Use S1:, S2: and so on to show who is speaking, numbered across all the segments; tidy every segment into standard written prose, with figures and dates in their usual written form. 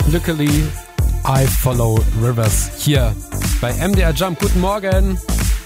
S1: Luckily, I Follow Rivers hier bei MDR Jump. Guten Morgen.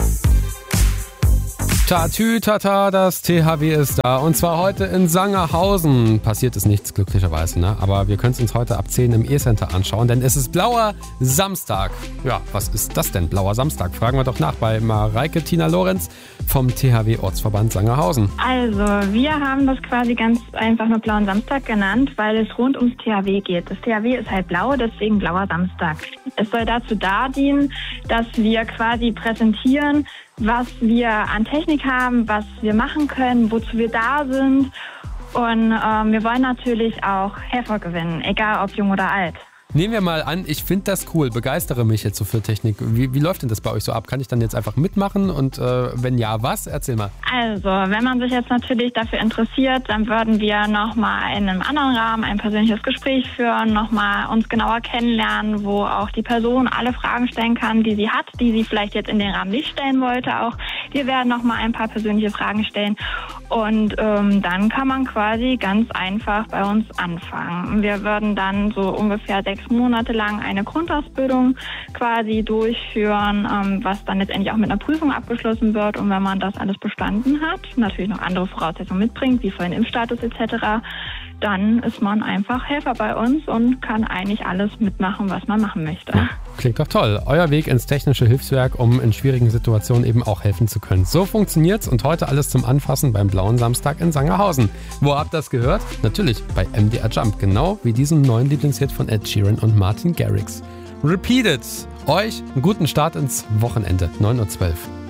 S1: Tatü, tata, das THW ist da. Und zwar heute in Sangerhausen. Passiert ist nichts, glücklicherweise, ne? Aber wir können es uns heute ab 10 im E-Center anschauen, denn es ist Blauer Samstag. Ja, was ist das denn, Blauer Samstag? Fragen wir doch nach bei Mareike Tina Lorenz vom THW Ortsverband Sangerhausen.
S2: Also, wir haben das quasi ganz einfach nur Blauen Samstag genannt, weil es rund ums THW geht. Das THW ist halt blau, deswegen Blauer Samstag. Es soll dazu dienen, dass wir quasi präsentieren, was wir an Technik haben, was wir machen können, wozu wir da sind. Und wir wollen natürlich auch Helfer gewinnen, egal ob jung oder alt.
S1: Nehmen wir mal an, ich finde das cool, begeistere mich jetzt so für Technik. Wie läuft denn das bei euch so ab? Kann ich dann jetzt einfach mitmachen und wenn ja, was? Erzähl mal.
S2: Also, wenn man sich jetzt natürlich dafür interessiert, dann würden wir nochmal in einem anderen Rahmen ein persönliches Gespräch führen, nochmal uns genauer kennenlernen, wo auch die Person alle Fragen stellen kann, die sie hat, die sie vielleicht jetzt in den Rahmen nicht stellen wollte auch. Wir werden nochmal ein paar persönliche Fragen stellen und dann kann man quasi ganz einfach bei uns anfangen. Wir würden dann so ungefähr 6 Monate lang eine Grundausbildung quasi durchführen, was dann letztendlich auch mit einer Prüfung abgeschlossen wird. Und wenn man das alles bestanden hat, natürlich noch andere Voraussetzungen mitbringt, wie vorhin Impfstatus etc., dann ist man einfach Helfer bei uns und kann eigentlich alles mitmachen, was man machen möchte.
S1: Ja, klingt doch toll. Euer Weg ins technische Hilfswerk, um in schwierigen Situationen eben auch helfen zu können. So funktioniert's und heute alles zum Anfassen beim Blauen Samstag in Sangerhausen. Wo habt ihr das gehört? Natürlich bei MDR Jump, genau wie diesem neuen Lieblingshit von Ed Sheeran und Martin Garrix. Repeat it! Euch einen guten Start ins Wochenende, 9:12 Uhr.